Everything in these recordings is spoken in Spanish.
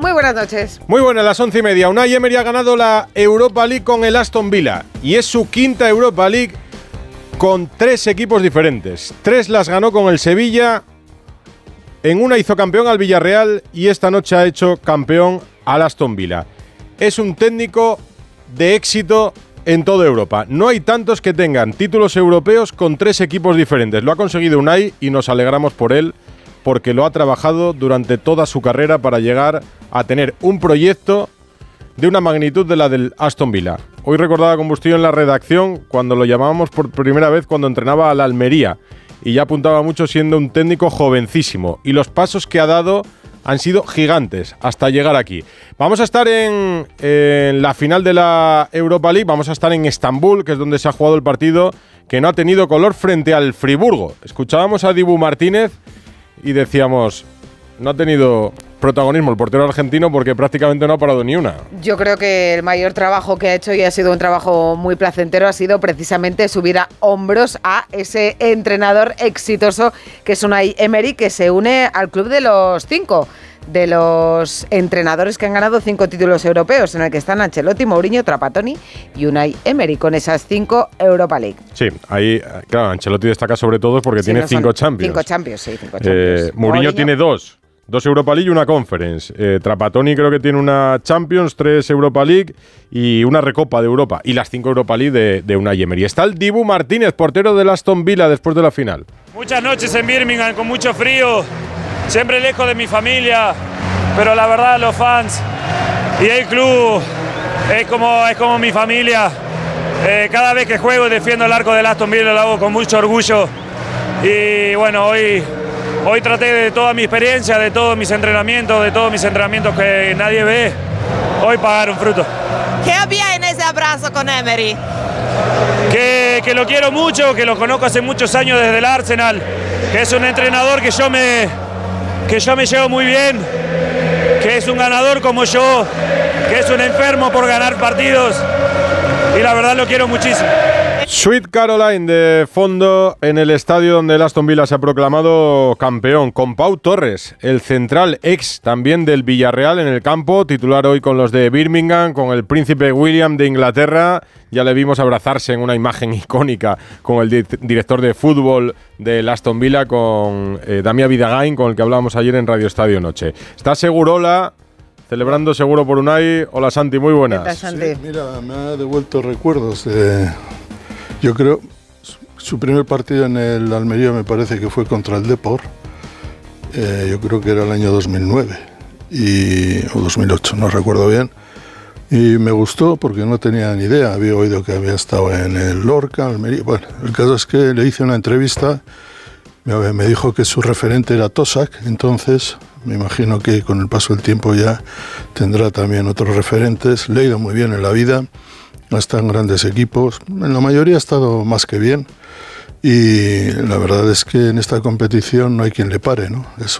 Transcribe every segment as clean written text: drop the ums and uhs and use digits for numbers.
Muy buenas noches. Muy buenas, las 11:30. Unai Emery ha ganado la Europa League con el Aston Villa y es su quinta Europa League con 3 equipos diferentes. 3 las ganó con el Sevilla, en una hizo campeón al Villarreal y esta noche ha hecho campeón al Aston Villa. Es un técnico de éxito en toda Europa. No hay tantos que tengan títulos europeos con 3 equipos diferentes. Lo ha conseguido Unai y nos alegramos por él, porque lo ha trabajado durante toda su carrera para llegar a tener un proyecto de una magnitud de la del Aston Villa. Hoy recordaba con Bustillo en la redacción cuando lo llamábamos por primera vez cuando entrenaba al Almería y ya apuntaba mucho siendo un técnico jovencísimo, y los pasos que ha dado han sido gigantes hasta llegar aquí. Vamos a estar en la final de la Europa League, vamos a estar en Estambul, que es donde se ha jugado el partido que no ha tenido color frente al Friburgo. Escuchábamos a Dibu Martínez y decíamos, no ha tenido protagonismo el portero argentino porque prácticamente no ha parado ni una. Yo creo que el mayor trabajo que ha hecho, y ha sido un trabajo muy placentero, ha sido precisamente subir a hombros a ese entrenador exitoso que es Unai Emery, que se une al club de los 5 de los entrenadores que han ganado 5 títulos europeos, en el que están Ancelotti, Mourinho, Trapattoni y Unai Emery, con esas 5 Europa League. Sí, ahí, claro, Ancelotti destaca sobre todo porque tiene 5 Champions. 5 Champions, sí, 5 Champions. Mourinho tiene 2 Europa League y una Conference. Trapattoni creo que tiene una Champions, 3 Europa League y una Recopa de Europa. Y las 5 Europa League de Unai Emery. Está el Dibu Martínez, portero del Aston Villa después de la final. Muchas noches en Birmingham con mucho frío, siempre lejos de mi familia, pero la verdad los fans y el club es como mi familia. Cada vez que juego y defiendo el arco del Aston Villa lo hago con mucho orgullo. Y bueno, hoy traté de toda mi experiencia, de todos mis entrenamientos que nadie ve, hoy pagaron fruto. ¿Qué había en ese abrazo con Emery? Que lo quiero mucho, que lo conozco hace muchos años desde el Arsenal, que es un entrenador que yo me llevo muy bien, que es un ganador como yo, que es un enfermo por ganar partidos, y la verdad lo quiero muchísimo. Sweet Caroline de fondo en el estadio donde el Aston Villa se ha proclamado campeón, con Pau Torres, el central ex también del Villarreal en el campo, titular hoy con los de Birmingham, con el príncipe William de Inglaterra. Ya le vimos abrazarse en una imagen icónica con el director de fútbol del Aston Villa, con Damià Vidagain, con el que hablábamos ayer en Radio Estadio Noche. Está Segurola celebrando seguro por Unai. Hola Santi, muy buenas. ¿Qué tal, Santi? Sí, mira, me ha devuelto recuerdos de... Yo creo, su primer partido en el Almería me parece que fue contra el Depor. Yo creo que era el año 2009 o 2008, no recuerdo bien. Y me gustó porque no tenía ni idea. Había oído que había estado en el Lorca, Almería. Bueno, el caso es que le hice una entrevista. Me dijo que su referente era Tosak. Entonces, me imagino que con el paso del tiempo ya tendrá también otros referentes. Le ha ido muy bien en la vida. Ha estado en grandes equipos, en la mayoría ha estado más que bien, y la verdad es que en esta competición no hay quien le pare, ¿no? Es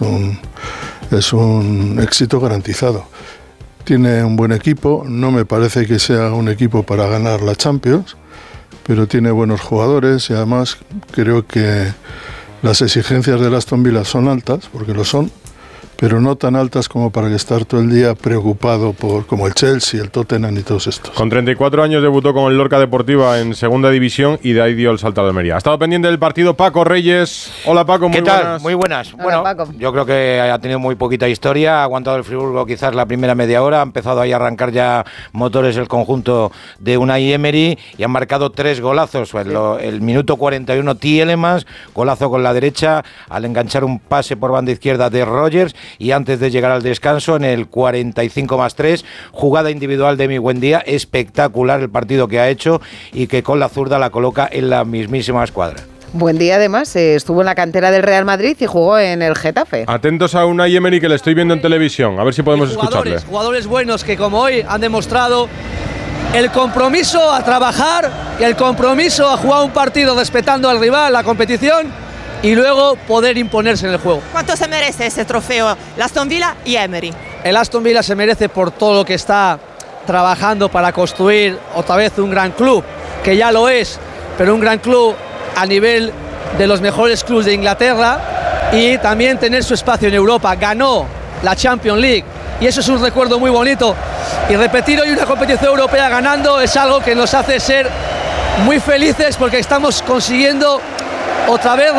un éxito garantizado. Tiene un buen equipo, no me parece que sea un equipo para ganar la Champions, pero tiene buenos jugadores y además creo que las exigencias del Aston Villa son altas, porque lo son, pero no tan altas como para estar todo el día preocupado como el Chelsea, el Tottenham y todos estos. Con 34 años debutó con el Lorca Deportiva en segunda división y de ahí dio el salto a la Almería. Ha estado pendiente del partido Paco Reyes. Hola Paco, muy buenas. ¿Qué tal? Muy buenas. Hola, bueno, Paco. yo creo que ha tenido muy poquita historia, ha aguantado el Friburgo quizás la primera media hora, ha empezado ahí a arrancar ya motores el conjunto de Unai Emery y han marcado 3 golazos. El minuto 41 Tielemans, golazo con la derecha al enganchar un pase por banda izquierda de Rodgers, y antes de llegar al descanso en el 45+3, jugada individual de Mi Buendía, espectacular el partido que ha hecho y que con la zurda la coloca en la mismísima escuadra. Buendía además estuvo en la cantera del Real Madrid y jugó en el Getafe. Atentos a Unai Emery, que le estoy viendo en televisión, a ver si podemos escucharle. Jugadores buenos que como hoy han demostrado el compromiso a trabajar y el compromiso a jugar un partido respetando al rival, la competición, y luego poder imponerse en el juego. ¿Cuánto se merece ese trofeo el Aston Villa y Emery? El Aston Villa se merece por todo lo que está trabajando para construir otra vez un gran club, que ya lo es, pero un gran club a nivel de los mejores clubes de Inglaterra, y también tener su espacio en Europa. Ganó la Champions League y eso es un recuerdo muy bonito. Y repetir hoy una competición europea ganando es algo que nos hace ser muy felices porque estamos consiguiendo otra vez